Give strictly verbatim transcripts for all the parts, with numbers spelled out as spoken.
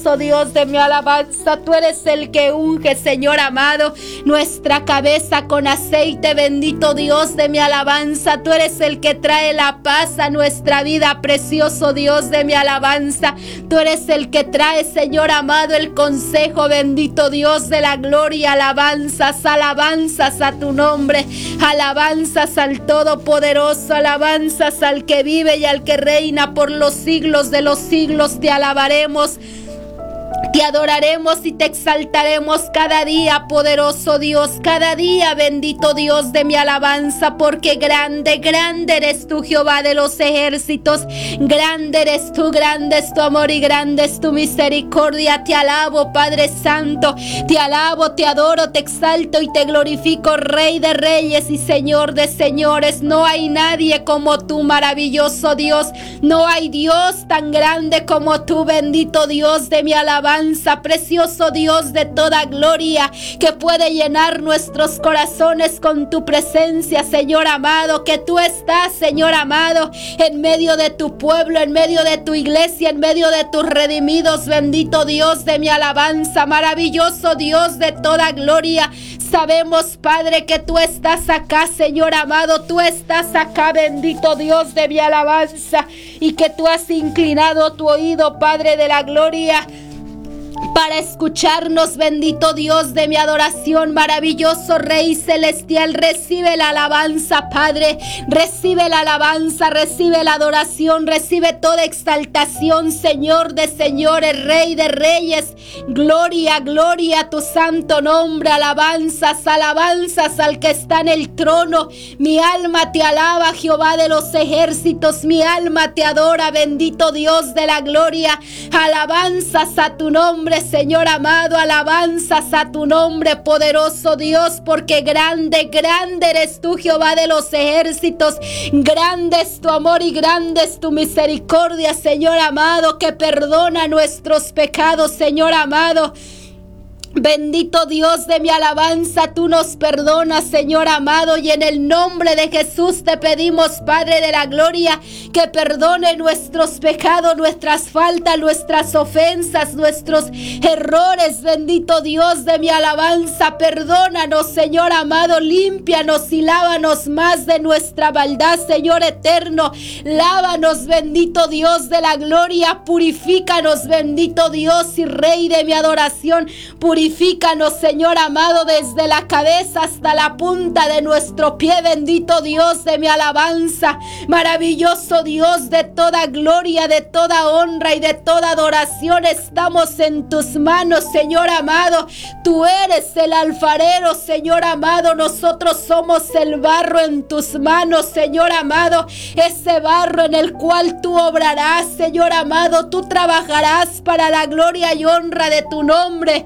Oh Dios de mi alabanza, tú eres el que unge, Señor amado, nuestra cabeza con aceite. Bendito Dios de mi alabanza, tú eres el que trae la paz a nuestra vida. Precioso Dios de mi alabanza, tú eres el que trae, Señor amado, el consejo. Bendito Dios de la gloria, alabanzas, alabanzas a tu nombre, alabanzas al Todopoderoso, alabanzas al que vive y al que reina por los siglos de los siglos. Te alabaremos, te adoraremos y te exaltaremos cada día, poderoso Dios, cada día, bendito Dios de mi alabanza, porque grande, grande eres tú, Jehová de los ejércitos. Grande eres tú, grande es tu amor y grande es tu misericordia. Te alabo, Padre Santo, te alabo, te adoro, te exalto y te glorifico, Rey de reyes y Señor de señores. No hay nadie como tú, maravilloso Dios. No hay Dios tan grande como tú, bendito Dios de mi alabanza. Precioso Dios de toda gloria, que puede llenar nuestros corazones con tu presencia, Señor amado, que tú estás, Señor amado, en medio de tu pueblo, en medio de tu iglesia, en medio de tus redimidos. Bendito Dios de mi alabanza, maravilloso Dios de toda gloria. Sabemos, Padre, que tú estás acá, Señor amado, tú estás acá, bendito Dios de mi alabanza, y que tú has inclinado tu oído, Padre de la gloria, para escucharnos. Bendito Dios de mi adoración, maravilloso Rey celestial. Recibe la alabanza, Padre, recibe la alabanza, recibe la adoración, recibe toda exaltación, Señor de señores, Rey de reyes. Gloria, gloria a tu santo nombre. Alabanzas, alabanzas al que está en el trono. Mi alma te alaba, Jehová de los ejércitos, mi alma te adora, bendito Dios de la gloria. Alabanzas a tu nombre, Señor amado, alabanzas a tu nombre, poderoso Dios, porque grande, grande eres tú, Jehová de los ejércitos. Grande es tu amor y grande es tu misericordia, Señor amado, que perdona nuestros pecados, Señor amado. Bendito Dios de mi alabanza, tú nos perdonas, Señor amado, y en el nombre de Jesús te pedimos, Padre de la gloria, que perdone nuestros pecados, nuestras faltas, nuestras ofensas, nuestros errores. Bendito Dios de mi alabanza, perdónanos, Señor amado, límpianos y lávanos más de nuestra maldad, Señor eterno. Lávanos, bendito Dios de la gloria, purifícanos, bendito Dios y Rey de mi adoración. Purifícanos, Señor amado, desde la cabeza hasta la punta de nuestro pie. Bendito Dios de mi alabanza, maravilloso Dios de toda gloria, de toda honra y de toda adoración. Estamos en tus manos, Señor amado. Tú eres el alfarero, Señor amado. Nosotros somos el barro en tus manos, Señor amado. Ese barro en el cual tú obrarás, Señor amado. Tú trabajarás para la gloria y honra de tu nombre.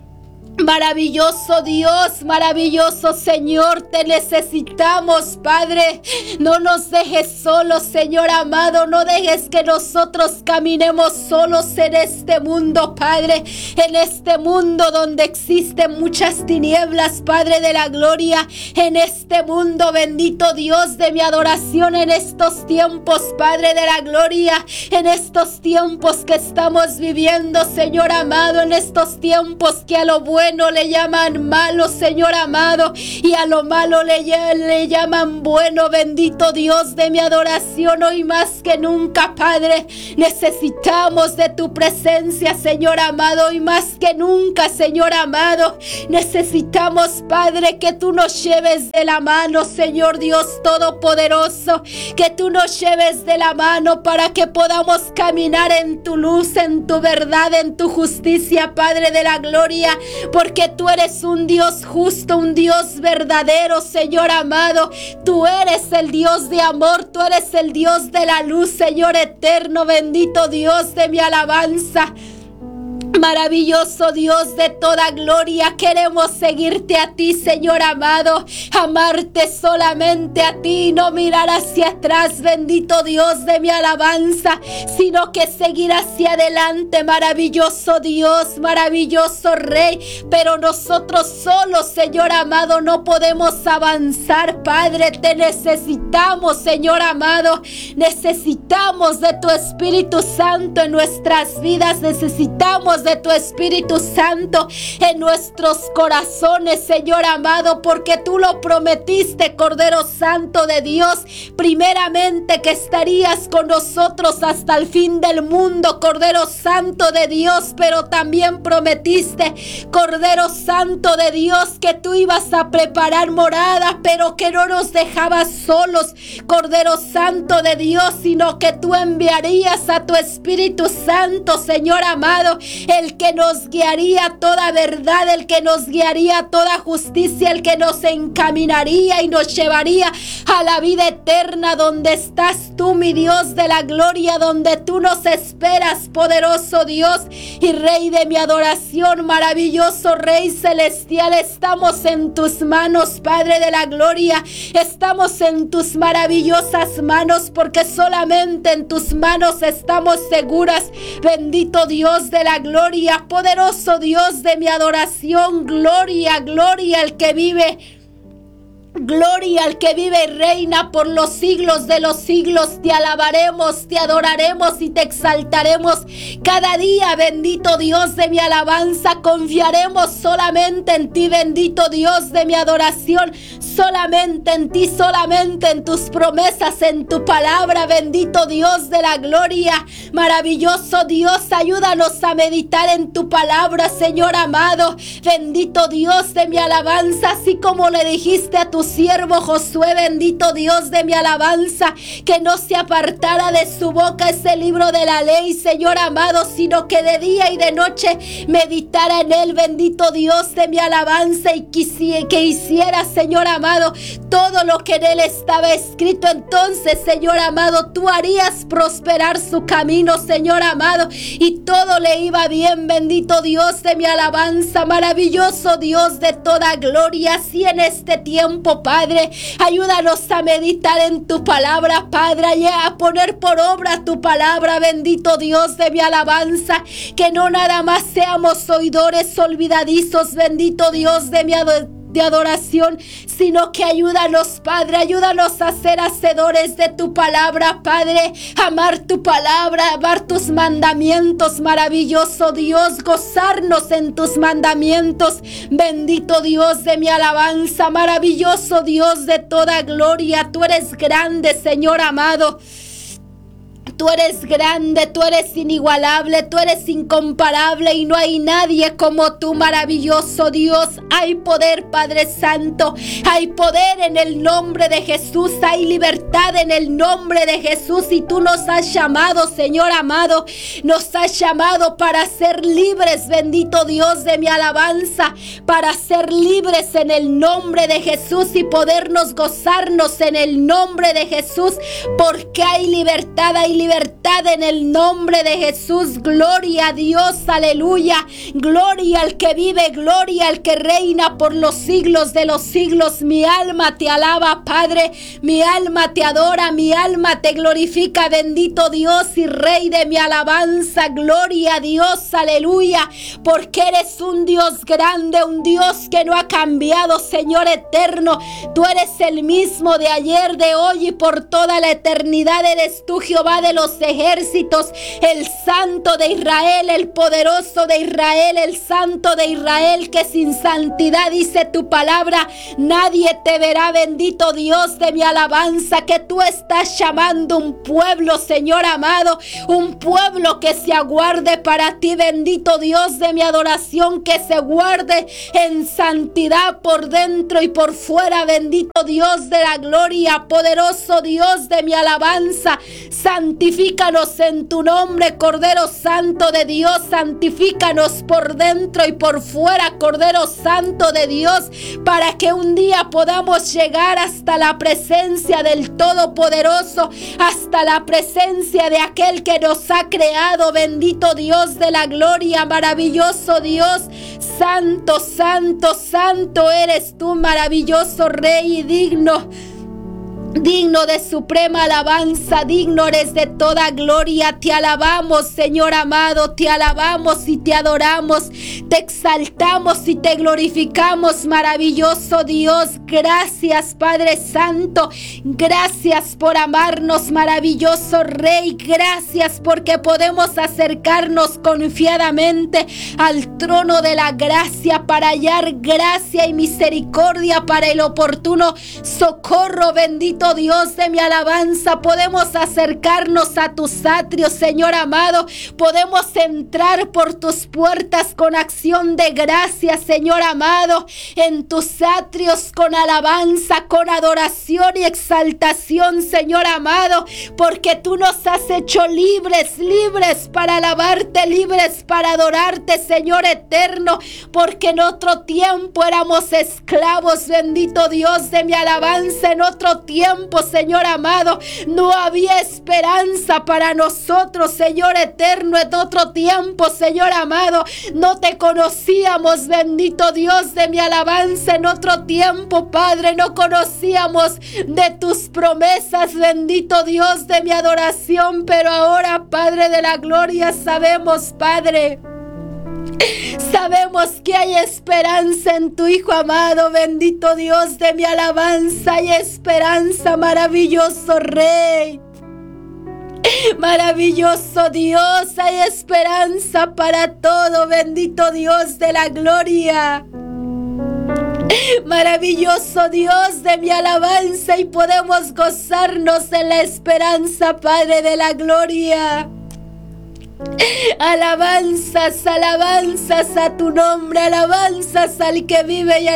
Maravilloso Dios, maravilloso Señor, te necesitamos, Padre. No nos dejes solos, Señor amado. No dejes que nosotros caminemos solos en este mundo, Padre. En este mundo donde existen muchas tinieblas, Padre de la gloria. En este mundo, bendito Dios de mi adoración, en estos tiempos, Padre de la gloria. En estos tiempos que estamos viviendo, Señor amado. En estos tiempos que a lo bueno le llaman malo, Señor amado, y a lo malo le, le llaman bueno. Bendito Dios de mi adoración, hoy más que nunca, Padre, necesitamos de tu presencia, Señor amado. Hoy más que nunca, Señor amado, necesitamos, Padre, que tú nos lleves de la mano, Señor Dios todopoderoso, que tú nos lleves de la mano para que podamos caminar en tu luz, en tu verdad, en tu justicia, Padre de la gloria, porque tú eres un Dios justo, un Dios verdadero, Señor amado. Tú eres el Dios de amor, tú eres el Dios de la luz, Señor eterno. Bendito Dios de mi alabanza, Maravilloso Dios de toda gloria, queremos seguirte a ti, Señor amado, amarte solamente a ti, no mirar hacia atrás, bendito Dios de mi alabanza, sino que seguir hacia adelante, maravilloso Dios, maravilloso Rey. Pero nosotros solos, Señor amado, no podemos avanzar, Padre, te necesitamos, Señor amado, necesitamos de tu Espíritu Santo en nuestras vidas, necesitamos de tu Espíritu Santo en nuestros corazones, Señor amado, porque tú lo prometiste, Cordero Santo de Dios, primeramente que estarías con nosotros hasta el fin del mundo, Cordero Santo de Dios, pero también prometiste, Cordero Santo de Dios, que tú ibas a preparar morada, pero que no nos dejabas solos, Cordero Santo de Dios, sino que tú enviarías a tu Espíritu Santo, Señor amado, el que nos guiaría a toda verdad, el que nos guiaría a toda justicia, el que nos encaminaría y nos llevaría a la vida eterna, donde estás tú, mi Dios de la gloria, donde tú nos esperas, poderoso Dios y Rey de mi adoración, maravilloso Rey celestial. Estamos en tus manos, Padre de la gloria, estamos en tus maravillosas manos, porque solamente en tus manos estamos seguras, bendito Dios de la gloria, poderoso Dios de mi adoración, gloria, gloria al que vive. Gloria al que vive y reina por los siglos de los siglos. Te alabaremos, te adoraremos y te exaltaremos cada día, bendito Dios de mi alabanza. Confiaremos solamente en ti, bendito Dios de mi adoración. Solamente en ti, solamente en tus promesas, en tu palabra, bendito Dios de la gloria. Maravilloso Dios, ayúdanos a meditar en tu palabra, Señor amado. Bendito Dios de mi alabanza, así como le dijiste a tus siervo Josué, bendito Dios de mi alabanza, que no se apartara de su boca ese libro de la ley, Señor amado, sino que de día y de noche meditara en él, bendito Dios de mi alabanza, y quisiera, que hiciera, Señor amado, todo lo que en él estaba escrito. Entonces, Señor amado, tú harías prosperar su camino, Señor amado, y todo le iba bien, bendito Dios de mi alabanza, maravilloso Dios de toda gloria. Así en este tiempo, Padre, ayúdanos a meditar en tu palabra, Padre, y a poner por obra tu palabra, bendito Dios de mi alabanza, que no nada más seamos oidores olvidadizos, bendito Dios de mi adoración, de adoración, sino que ayúdanos, Padre, ayúdanos a ser hacedores de tu palabra, Padre, amar tu palabra, amar tus mandamientos, maravilloso Dios, gozarnos en tus mandamientos, bendito Dios de mi alabanza, maravilloso Dios de toda gloria. Tú eres grande, Señor amado. Tú eres grande, tú eres inigualable, tú eres incomparable y no hay nadie como tú, maravilloso Dios. Hay poder, Padre Santo, hay poder en el nombre de Jesús, hay libertad en el nombre de Jesús, y tú nos has llamado, Señor amado, nos has llamado para ser libres, bendito Dios de mi alabanza, para ser libres en el nombre de Jesús y podernos gozarnos en el nombre de Jesús, porque hay libertad, hay libertad libertad en el nombre de Jesús. Gloria a Dios, aleluya, gloria al que vive, gloria al que reina por los siglos de los siglos. Mi alma te alaba, Padre, mi alma te adora, mi alma te glorifica, bendito Dios y Rey de mi alabanza. Gloria a Dios, aleluya, porque eres un Dios grande, un Dios que no ha cambiado, Señor eterno. Tú eres el mismo de ayer, de hoy y por toda la eternidad. Eres tú, Jehová de los ejércitos, el Santo de Israel, el poderoso de Israel, el Santo de Israel, que sin santidad, dice tu palabra, nadie te verá, bendito Dios de mi alabanza, que tú estás llamando un pueblo, Señor amado, un pueblo que se aguarde para ti, bendito Dios de mi adoración, que se guarde en santidad por dentro y por fuera, bendito Dios de la gloria, poderoso Dios de mi alabanza, santidad Santifícanos en tu nombre, Cordero Santo de Dios. Santifícanos por dentro y por fuera, Cordero Santo de Dios, para que un día podamos llegar hasta la presencia del Todopoderoso, hasta la presencia de aquel que nos ha creado. Bendito Dios de la gloria, maravilloso Dios. Santo, santo, santo eres tú, maravilloso Rey y digno. Digno de suprema alabanza, digno eres de toda gloria. Te alabamos, Señor amado, te alabamos y te adoramos, te exaltamos y te glorificamos, maravilloso Dios. Gracias, Padre Santo, gracias por amarnos, maravilloso Rey. Gracias porque podemos acercarnos confiadamente al trono de la gracia para hallar gracia y misericordia para el oportuno socorro. Bendito Dios de mi alabanza, podemos acercarnos a tus atrios, Señor amado. Podemos entrar por tus puertas con acción de gracias, Señor amado, en tus atrios con alabanza, con adoración y exaltación, Señor amado, porque tú nos has hecho libres, libres para alabarte, libres para adorarte, Señor eterno, porque en otro tiempo éramos esclavos. Bendito Dios de mi alabanza, en otro tiempo, Señor amado, no había esperanza para nosotros, Señor eterno. En otro tiempo, Señor amado, no te conocíamos. Bendito Dios de mi alabanza, en otro tiempo, Padre, no conocíamos de tus promesas. Bendito Dios de mi adoración, pero ahora, Padre de la gloria, sabemos, Padre, sabemos que hay esperanza en tu Hijo amado. Bendito Dios de mi alabanza, hay esperanza, maravilloso Rey. Maravilloso Dios, hay esperanza para todo. Bendito Dios de la gloria. Maravilloso Dios de mi alabanza, y podemos gozarnos en la esperanza, Padre de la gloria. Alabanzas, alabanzas a tu nombre, alabanzas al que vive y